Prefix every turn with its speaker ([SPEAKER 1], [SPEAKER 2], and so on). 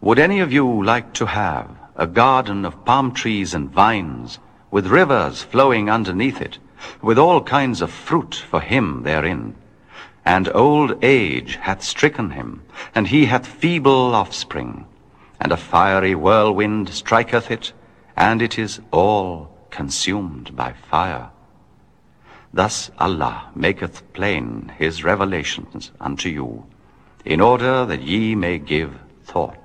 [SPEAKER 1] Would any of you like to have a garden of palm trees and vines, with rivers flowing underneath it, with all kinds of fruit for him therein? And old age hath stricken him, and he hath feeble offspring, and a fiery whirlwind striketh it, and it is all consumed by fire. Thus Allah maketh plain his revelations unto you, in order that ye may give thought.